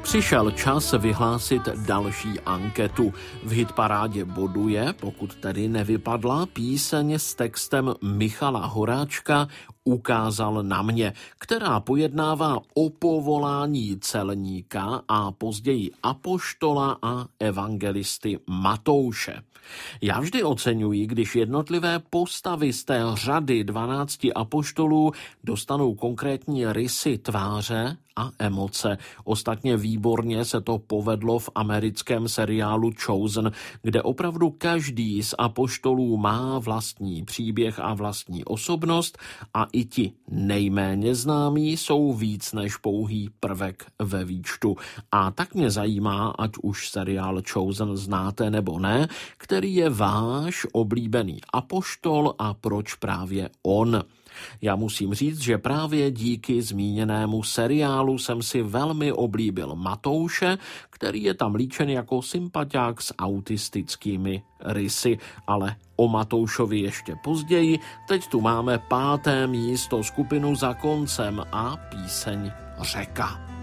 Přišel čas vyhlásit další anketu. V hitparádě boduje, pokud tedy nevypadla, píseň s textem Michala Horáčka Ukázal na mě, která pojednává o povolání celníka a později apoštola a evangelisty Matouše. Já vždy oceňuji, když jednotlivé postavy z té řady 12 apoštolů dostanou konkrétní rysy tváře a emoce. Ostatně výborně se to povedlo v americkém seriálu Chosen, kde opravdu každý z apoštolů má vlastní příběh a vlastní osobnost a i ti nejméně známí jsou víc než pouhý prvek ve výčtu. A tak mě zajímá, ať už seriál Chosen znáte nebo ne, který je váš oblíbený apoštol a proč právě on. Já musím říct, že právě díky zmíněnému seriálu jsem si velmi oblíbil Matouše, který je tam líčen jako sympatiák s autistickými rysy, ale o Matoušovi ještě později. Teď tu máme 5. místo, skupinu Za koncem a píseň Řeka.